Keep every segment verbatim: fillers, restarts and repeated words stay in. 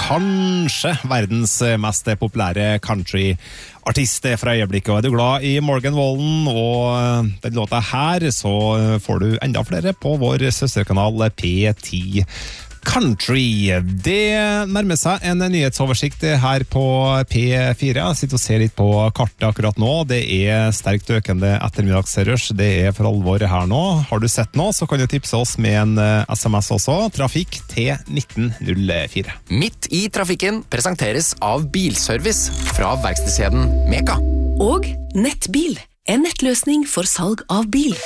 kanskje verdens mest populære country-artist fra øyeblikket. Og er du glad i Morgan Wallen og den låta her, så får du enda flere på vår søsterkanal P ti Country. Det nærmer seg en nyhetsoversikt her på P fire. Jeg sitter og ser litt på kartet akkurat nå. Det er sterkt økende ettermiddagsrush. Det er for alvor her nå. Har du sett noe, så kan du tipse oss med en S M S også. Trafikk til nitten null fire. Midt i trafikken presenteres av Bilservice fra verkstedskjeden Meka. Og Nettbil, en nettløsning for salg av bil.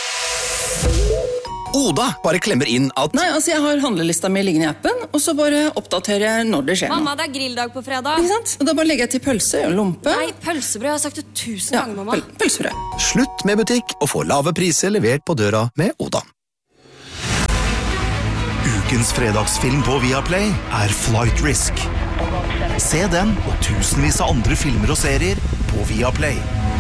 Oda bare klemmer inn at Nei, altså jeg har handlelista mi liggende i appen, og så bare oppdaterer jeg når det skjer. Mamma, det er grilldag på fredag. Ikke sant? Og da bare legger jeg til pølse og lompe. Nei, pølsebrød, jeg har sagt det tusen ja, ganger, mamma. Pøl pølsebrød. Slutt med butikk og få lave priser levert på døra med Oda. Ukens fredagsfilm på Viaplay er Flight Risk. Se den og tusenvis av andre filmer og serier på Viaplay.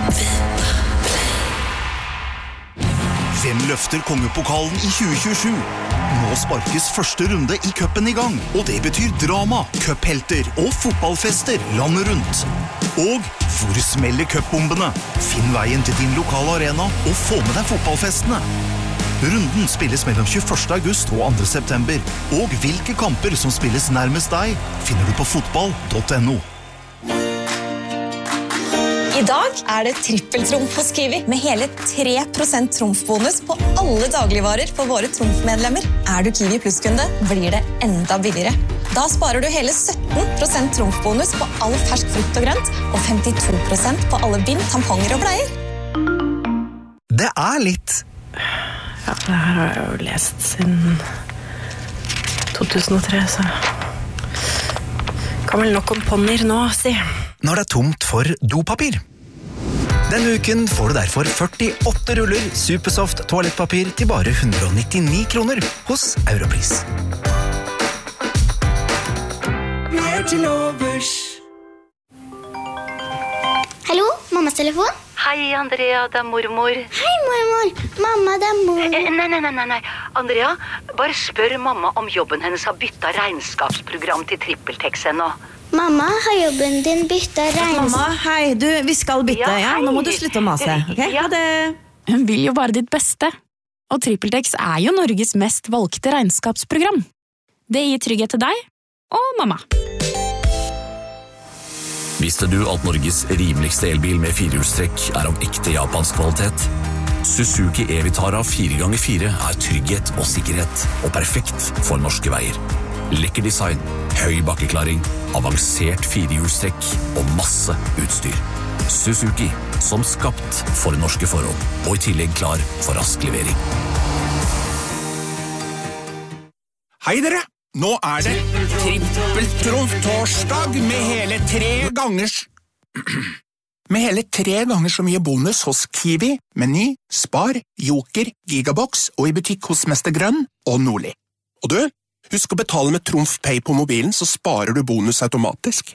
Hvem løfter kongepokalen i tjue tjuesju? Nå sparkes første runde i cupen i gang, og det betyr drama, cuphelter og fotballfester landet rundt. Og hvor smeller cupbombene? Finn veien til din lokale arena og få med deg fotballfestene. Runden spilles mellom tjueførste august og andre september, og hvilke kamper som spilles nærmest deg finner du på fotball punktum no. I dag er det trippeltrumf hos Kiwi, med hele tre prosent trumfbonus på alle dagligvarer for våre trumfmedlemmer. Er du Kiwi Plus-kunde, blir det enda billigere. Da sparer du hele sytten prosent trumfbonus på all fersk frukt og grønt, og femtito prosent på alle bind, tamponger og bleier. Det er litt... Ja, det her har jeg jo lest siden to tusen og tre, så... Kan vel nok om ponnier nå, si. Når det er tomt for dopapir. Denne uken får du derfor førtiåtte ruller Supersoft toalettpapir til bare hundre og nittini kroner hos Europris. Mer til overs. Hallo, mammas telefon? Hei, Andrea, det er mormor. Hei, mormor. Mamma, det er mormor. Eh, nei, nei, nei, nei. Andrea, bare spør mamma om jobben hennes har byttet regnskapsprogram til TrippelTex ennå. Mamma, har jobben din byttet regnskap? Mamma, hei, du, vi skal bytte, ja, ja? Nå må du slutte å mase, ok? Ja. Ha det. Hun vil jo bare ditt beste. Og TrippelTex er jo Norges mest valgte regnskapsprogram. Det gir trygghet til deg og mamma. Visste du at Norges rimeligste elbil med firehjulstrekk er av ekte japansk kvalitet? Suzuki E-Vitara fire ganger fire er trygghet og sikkerhet, og perfekt for norske veier. Lekker design, høy bakkeklaring, avansert firehjulstrekk og masse utstyr. Suzuki, som skapt for norske forhold, og i tillegg klar for rask levering. Hei dere! Nå er det trippeltrumf torsdag med hele tre gangers med hele tre ganger så mye bonus hos Kiwi, Meny, Spar, Joker, Gigabox og i butikk hos Mester Grønn og Nordli. Og du, husk å betale med Trumf Pay på mobilen, så sparer du bonus automatisk.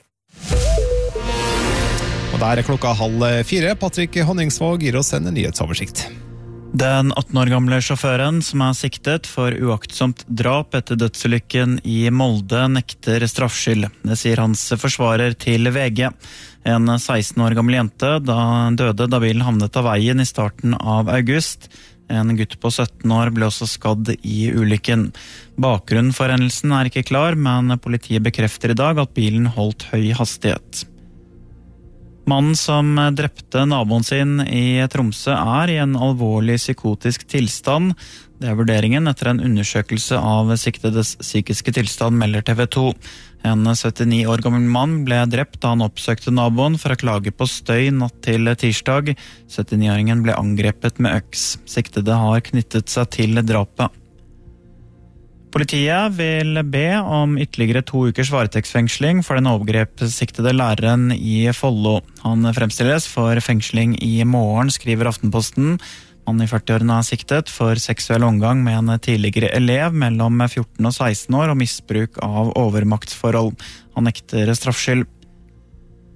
Og der er klokka halv fire. Patrick Honningsvåg gir oss en nyhetsoversikt. Den atten år gamle sjåføren som er siktet for uaktsomt drap etter dødsulykken i Molde nekter straffskyld. Det sier hans forsvarer til V G. En seksten år gammel jente da døde da bilen havnet av veien i starten av august. En gutt på sytten år ble også skadd i ulykken. Bakgrunnen for hendelsen er ikke klar, men politiet bekrefter i dag at bilen holdt høy hastighet. Mannen som drepte naboen sin i Tromsø er i en alvorlig psykotisk tilstand. Det er vurderingen etter en undersøkelse av siktedes psykiske tilstand, melder T V to. En syttini år gammel mann ble drept da han oppsøkte naboen for å klage på støy natt til tirsdag. syttini-åringen ble angrepet med øks. Siktede har knyttet seg til drapet. Politiet vil be om ytterligere to ukers varetektsfengsling for den overgrepssiktede læreren i Follo. Han fremstilles for fengsling i morgen, skriver Aftenposten. Han i førti-årene er siktet for seksuell omgang med en tidligere elev mellom fjorten og seksten år og misbruk av overmaktsforhold. Han nekter straffskyld.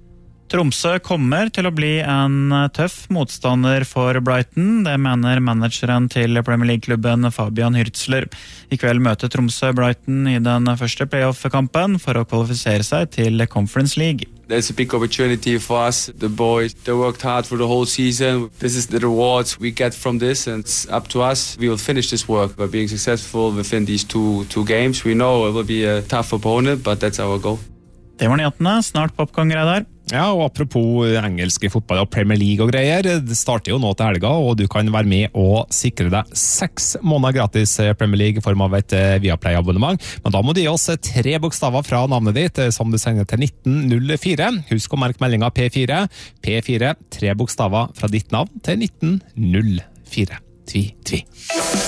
Tromsø kommer til å bli en tøff motstander for Brighton, det mener manageren til Premier League-klubben Fabian Hürtzler. I kveld møter Tromsø Brighton i den første playoff-kampen for å kvalifisere seg til Conference League. There's a big opportunity for us. The boys, they worked hard for the whole season. This is the rewards we get from this, and it's up to us. We will finish this work by being successful within these two, two games. We know it will be a tough opponent, but that's our goal. Det var nyhetene. Snart popcorn, Reidar. Ja, og apropos engelske fotball og Premier League og greier, det starter jo nå til helga, og du kan være med og sikre deg seks måneder gratis Premier League i form av et Viaplay-abonnement. Men da må du gi oss tre bokstaver fra navnet ditt, som du sender til nitten null fire. Husk å merke meldingen P fire. P fire, tre bokstaver fra ditt navn til nitten null fire. Tvi, tvi.